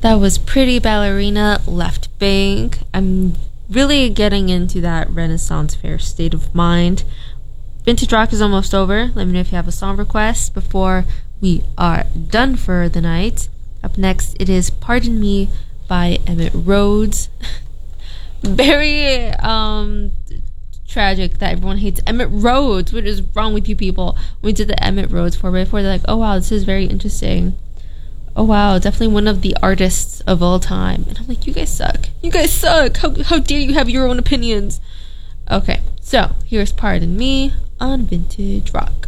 That was Pretty Ballerina, Left Bank. I'm really getting into that Renaissance fair state of mind. Vintage Rock is almost over. Let me know if you have a song request before we are done for the night. Up next, it is Pardon Me by Emmett Rhodes. Very tragic that everyone hates Emmett Rhodes. What is wrong with you people? When we did the Emmett Rhodes 4x4, they're like, oh wow, this is very interesting. Oh wow, definitely one of the artists of all time. And I'm like, you guys suck. You guys suck. How dare you have your own opinions? Okay, so here's Pardon Me on Vintage Rock.